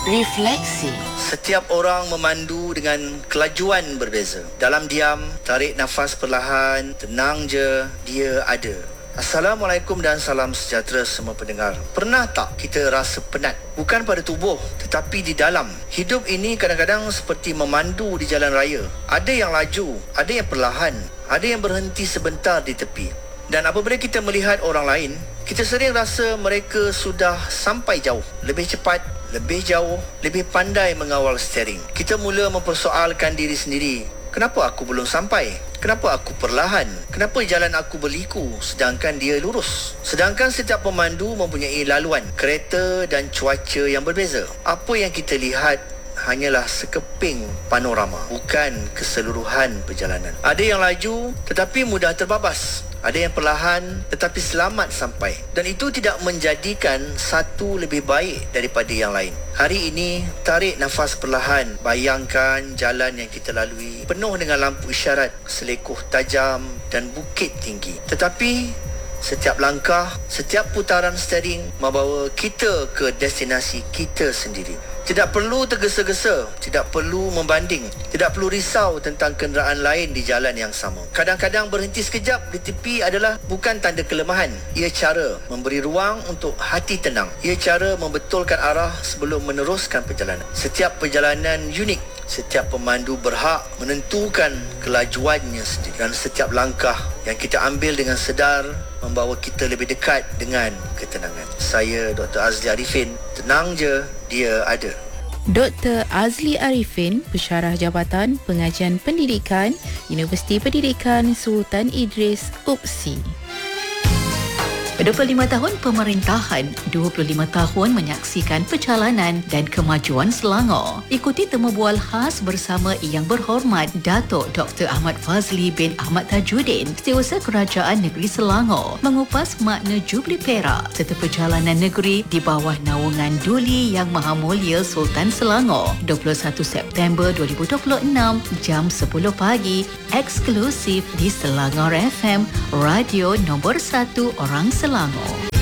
Refleksi. Setiap orang memandu dengan kelajuan berbeza. Dalam diam, tarik nafas perlahan, tenang je, dia ada. Assalamualaikum dan salam sejahtera semua pendengar. Pernah tak kita rasa penat? Bukan pada tubuh, tetapi di dalam. Hidup ini kadang-kadang seperti memandu di jalan raya. Ada yang laju, ada yang perlahan, ada yang berhenti sebentar di tepi. Dan apabila kita melihat orang lain, kita sering rasa mereka sudah sampai jauh, lebih cepat, lebih jauh, lebih pandai mengawal steering. Kita mula mempersoalkan diri sendiri. Kenapa aku belum sampai? Kenapa aku perlahan? Kenapa jalan aku berliku sedangkan dia lurus? Sedangkan setiap pemandu mempunyai laluan, kereta dan cuaca yang berbeza. Apa yang kita lihat hanyalah sekeping panorama, bukan keseluruhan perjalanan. Ada yang laju tetapi mudah terbabas. Ada yang perlahan tetapi selamat sampai. Dan itu tidak menjadikan satu lebih baik daripada yang lain. Hari ini, tarik nafas perlahan. Bayangkan jalan yang kita lalui penuh dengan lampu isyarat, selekoh tajam dan bukit tinggi. Tetapi setiap langkah, setiap putaran steering membawa kita ke destinasi kita sendiri. Tidak perlu tergesa-gesa, tidak perlu membanding, tidak perlu risau tentang kenderaan lain di jalan yang sama. Kadang-kadang berhenti sekejap di tepi adalah bukan tanda kelemahan. Ia cara memberi ruang untuk hati tenang. Ia cara membetulkan arah sebelum meneruskan perjalanan. Setiap perjalanan unik. Setiap pemandu berhak menentukan kelajuannya sendiri. Dan setiap langkah yang kita ambil dengan sedar membawa kita lebih dekat dengan ketenangan. Saya Dr. Azli Arifin. Tenang je, dia ada. Dr. Azli Arifin, Pensyarah Jabatan Pengajian Pendidikan, Universiti Pendidikan Sultan Idris, UPSI. 25 tahun pemerintahan, 25 tahun menyaksikan perjalanan dan kemajuan Selangor. Ikuti temu bual khas bersama Yang Berhormat Datuk Dr. Ahmad Fazli bin Ahmad Tajuddin, Setiausaha Kerajaan Negeri Selangor, mengupas makna Jubli Perak serta perjalanan negeri di bawah naungan Duli Yang Maha Mulia Sultan Selangor. 21 September 2026, jam 10 pagi, eksklusif di Selangor FM, radio nombor 1 orang Selangor.